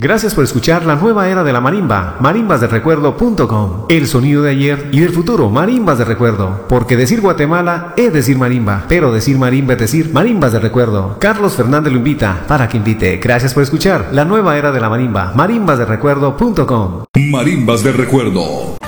Gracias por escuchar la nueva era de la marimba, marimbasdelrecuerdo.com. El sonido de ayer y del futuro, marimbas de recuerdo. Porque decir Guatemala es decir marimba, pero decir marimba es decir marimbas de recuerdo. Carlos Fernández lo invita para que invite. Gracias por escuchar la nueva era de la marimba, marimbasdelrecuerdo.com. Marimbas de recuerdo.